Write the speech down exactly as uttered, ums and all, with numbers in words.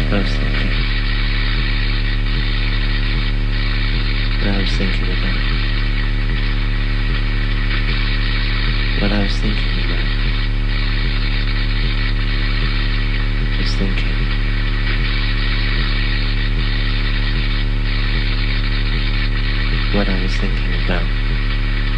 I was thinking. What I was thinking about. What I was thinking about. Was thinking. What I was thinking about.